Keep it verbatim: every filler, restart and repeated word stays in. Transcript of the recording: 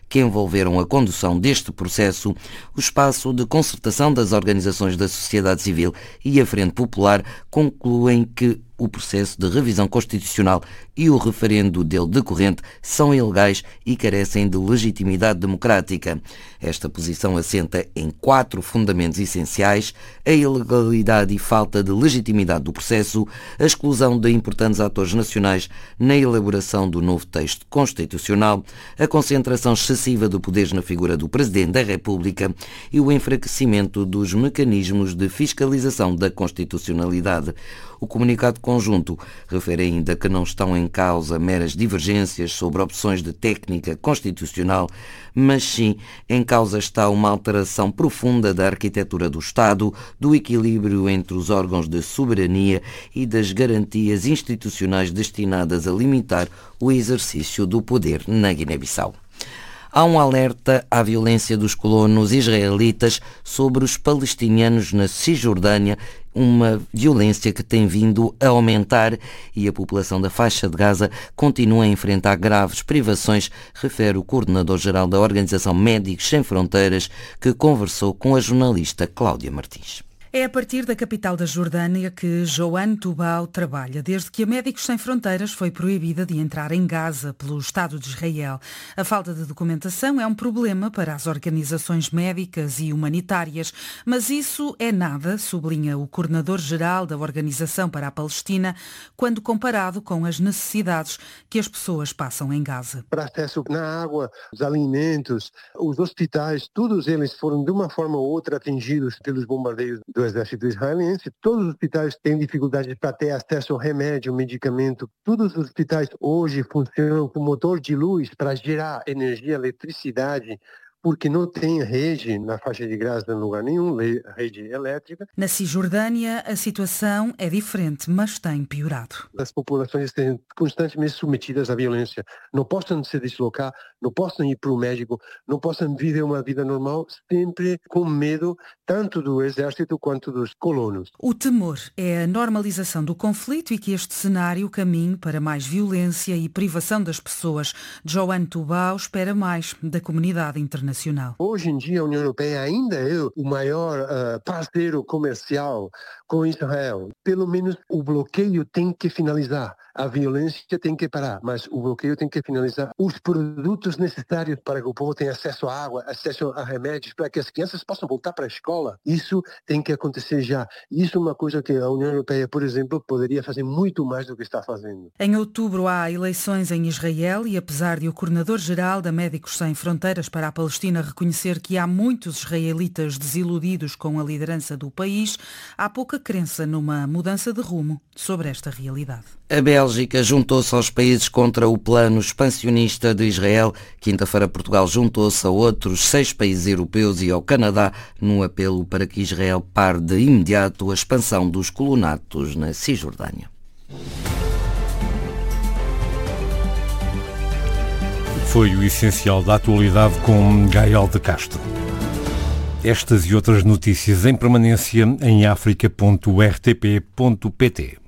que envolveram a condução deste processo, o Espaço de Concertação das Organizações da Sociedade Civil e a Frente Popular concluem que o processo de revisão constitucional e o referendo dele decorrente são ilegais e carecem de legitimidade democrática. Esta posição assenta em quatro fundamentos essenciais: a ilegalidade e falta de legitimidade do processo, a exclusão de importantes atores nacionais na elaboração do novo texto constitucional, a concentração excessiva de poderes na figura do Presidente da República e o enfraquecimento dos mecanismos de fiscalização da constitucionalidade. O comunicado conjunto refere ainda que não estão em causa meras divergências sobre opções de técnica constitucional, mas sim em causa está uma alteração profunda da arquitetura do Estado, do equilíbrio entre os órgãos de soberania e das garantias institucionais destinadas a limitar o exercício do poder na Guiné-Bissau. Há um alerta à violência dos colonos israelitas sobre os palestinianos na Cisjordânia, uma violência que tem vindo a aumentar e a população da faixa de Gaza continua a enfrentar graves privações, refere o coordenador-geral da Organização Médicos Sem Fronteiras, que conversou com a jornalista Cláudia Martins. É a partir da capital da Jordânia que Joanne Tubau trabalha, desde que a Médicos Sem Fronteiras foi proibida de entrar em Gaza pelo Estado de Israel. A falta de documentação é um problema para as organizações médicas e humanitárias, mas isso é nada, sublinha o coordenador-geral da Organização para a Palestina, quando comparado com as necessidades que as pessoas passam em Gaza. Para acesso na água, os alimentos, os hospitais, todos eles foram de uma forma ou outra atingidos pelos bombardeios do exército israelense. Todos os hospitais têm dificuldade para ter acesso ao remédio, medicamento. Todos os hospitais hoje funcionam com motor de luz para gerar energia, eletricidade, porque não tem rede na faixa de Gaza em lugar nenhum, rede elétrica. Na Cisjordânia, a situação é diferente, mas tem piorado. As populações estão constantemente submetidas à violência. Não possam se deslocar, não possam ir para o médico, não possam viver uma vida normal, sempre com medo tanto do exército quanto dos colonos. O temor é a normalização do conflito e que este cenário caminhe para mais violência e privação das pessoas. Joanne Tubau espera mais da comunidade internacional. Hoje em dia a União Europeia ainda é o maior uh, parceiro comercial com Israel. Pelo menos o bloqueio tem que finalizar. A violência tem que parar, mas o bloqueio tem que finalizar. Os produtos necessários para que o povo tenha acesso à água, acesso a remédios, para que as crianças possam voltar para a escola, isso tem que acontecer já. Isso é uma coisa que a União Europeia, por exemplo, poderia fazer muito mais do que está fazendo. Em outubro há eleições em Israel e apesar de o coordenador-geral da Médicos Sem Fronteiras para a Palestina reconhecer que há muitos israelitas desiludidos com a liderança do país, há pouca crença numa mudança de rumo sobre esta realidade. A Bélgica juntou-se aos países contra o plano expansionista de Israel. Quinta-feira, Portugal juntou-se a outros seis países europeus e ao Canadá no apelo para que Israel pare de imediato a expansão dos colonatos na Cisjordânia. Foi o essencial da atualidade com Gael de Castro. Estas e outras notícias em permanência em africa ponto r t p ponto p t.